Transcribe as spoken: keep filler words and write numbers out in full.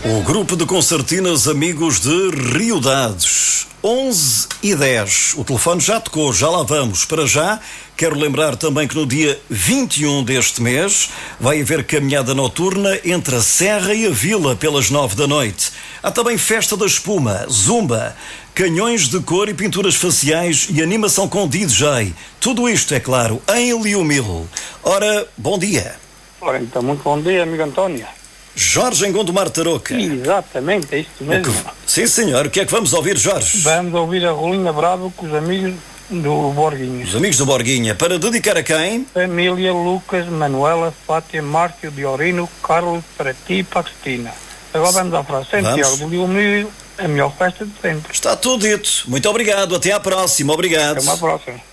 O grupo de concertinas Amigos de Riodades, onze e dez. O telefone já tocou, já lá vamos. Para já, quero lembrar também que no dia vinte e um deste mês vai haver caminhada noturna entre a Serra e a Vila pelas nove da noite. Há também festa da espuma, zumba, canhões de cor e pinturas faciais e animação com D J. Tudo isto, é claro, em Liumil. Ora, bom dia. Ora, então, muito bom dia, amigo António. Jorge em Gondomar Tarouca. Exatamente, é isto mesmo. Que... Sim, senhor. O que é que vamos ouvir, Jorge? Vamos ouvir a Rolinha Bravo com os amigos do Borguinha. Os amigos do Borguinha. Para dedicar a quem? Família, Lucas, Manuela, Fátia, Márcio, Diorino, Carlos, para ti e para a Cristina. Agora vamos à frase. Santiago do Liumil, a melhor festa de sempre. Está tudo dito. Muito obrigado. Até à próxima. Obrigado. Até uma próxima.